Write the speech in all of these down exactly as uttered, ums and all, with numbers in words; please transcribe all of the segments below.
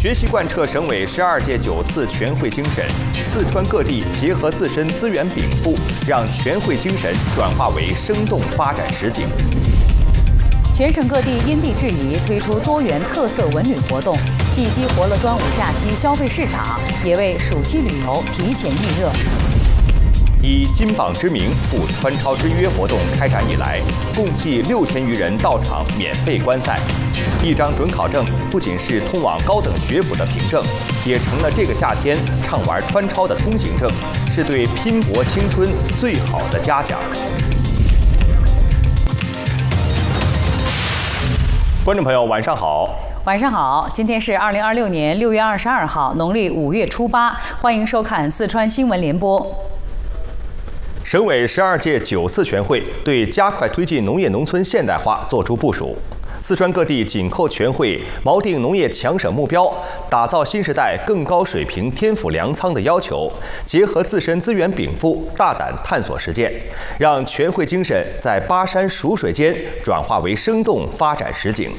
学习贯彻省委十二届九次全会精神，四川各地结合自身资源禀赋，让全会精神转化为生动发展实景。 全省各地因地制宜推出多元特色文旅活动，既激活了端午假期消费市场，也为暑期旅游提前预热。 以金榜之名赴川超之约活动开展以来，共计六千余人到场免费观赛。一张准考证不仅是通往高等学府的凭证，也成了这个夏天畅玩川超的通行证，是对拼搏青春最好的嘉奖。观众朋友，晚上好。 晚上好，今天是二零二六年六月二十二号，农历五月初八，欢迎收看四川新闻联播。 省委十二届九次全会对加快推进农业农村现代化作出部署。四川各地紧扣全会锚定农业强省目标，打造新时代更高水平天府粮仓的要求，结合自身资源禀赋，大胆探索实践，让全会精神在巴山蜀水间转化为生动发展实景。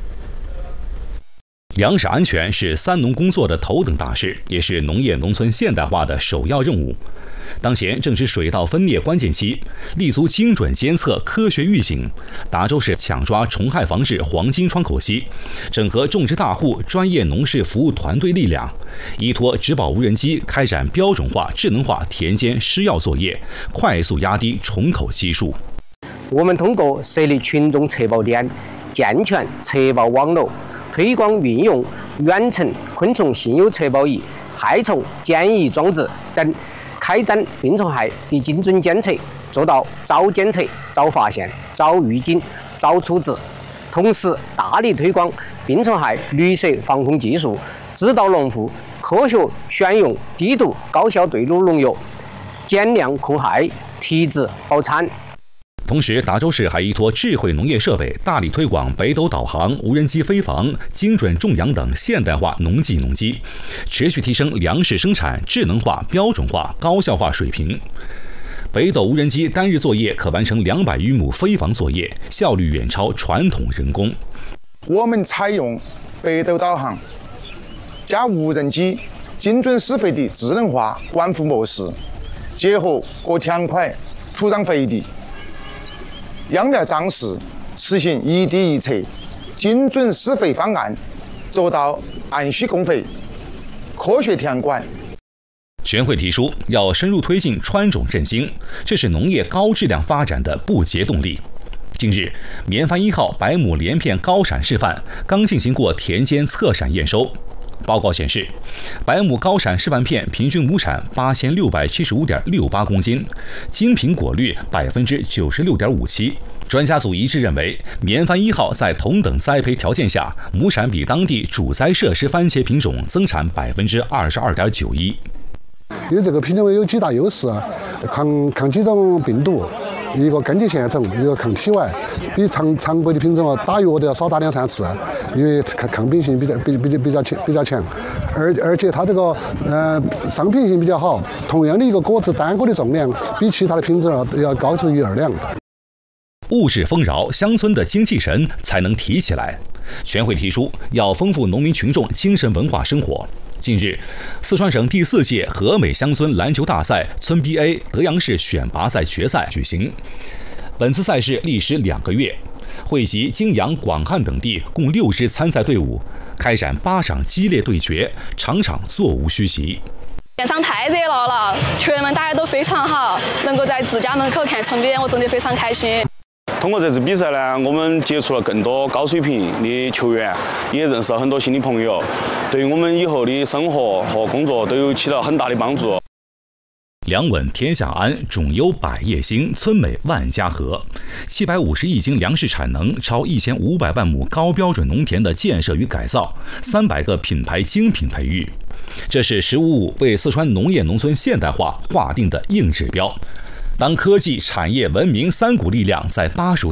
粮食安全是三农工作的头等大事，也是农业农村现代化的首要任务。当前正是水稻分裂关键期，立足精准监测、科学预警，达州市抢抓虫害防治黄金窗口期，整合种植大户、专业农事服务团队力量，依托植保无人机开展标准化、智能化田间施药作业，快速压低虫口基数。 我们通过设立群众测报点、健全测报网络，推广运用远程昆虫现有测报仪、害虫检疫装置等，开展病虫害的精准监测，做到早监测、早发现、早预警、早处置。同时，大力推广病虫害绿色防控技术，指导农户科学选用低度高效对乳农药，减量控害，提质保产。 同时，达州市还依托智慧农业设备，大力推广北斗导航、无人机飞防、精准种养等现代化农技农机，持续提升粮食生产智能化、标准化、高效化水平。北斗无人机单日作业可完成两百余亩飞防作业，效率远超传统人工。 我们采用北斗导航加无人机精准施肥的智能化管护模式，结合各田块、土壤肥力、秧苗长势，实行一地一测精准施肥方案，做到按需供肥、科学田管。 全会提出要深入推进川种振兴，这是农业高质量发展的不竭动力。近日，棉帆一号百亩连片高产示范刚进行过田间测产验收。报告显示，百亩高产示范片平均亩产八千六百七十五点六八公斤，精品果率百分之九十六点五七。专家组一致认为，棉帆一号在同等栽培条件下，亩产比当地主栽设施番茄品种增产百分之二十二点九一。 因为这个品种有几大优势，抗抗几种病毒，一个根系线虫，一个抗体外，比常常规的品种打药都要少打两三次，因为抗抗病性比较比比较比较强比较强，而而且它这个呃商品性比较好，同样的一个果子单个的重量比其他的品种要高出一二两。 物质丰饶，乡村的精气神才能提起来。全会提出要丰富农民群众精神文化生活。近日，四川省第四届和美乡村篮球大赛村 B A 德阳市选拔赛决赛举行。本次赛事历时两个月，汇集泾阳、广汉等地共六支参赛队伍，开展八场激烈对决，场场座无虚席。 现场太热闹了，球员们打得都非常好，能够在自家门口看村 B A， 我真的非常开心。 通过这次比赛呢，我们接触了更多高水平的球员，也认识了很多新的朋友，对于我们以后的生活和工作都有起到很大的帮助。 粮稳天下安，种优百业兴，村美万家和。七百五十亿斤粮食产能，超一千五百万亩高标准农田的建设与改造，三百个品牌精品培育，这是“十五五”为四川农业农村现代化划定的硬指标。当科技、产业、文明三股力量在巴蜀